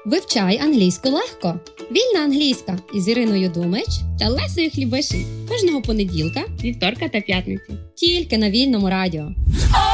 Вивчай англійську легко. Вільна англійська із Іриною Думич та Лесею Хлібишин. Кожного понеділка, вівторка та п'ятниці. тільки на Вільному радіо.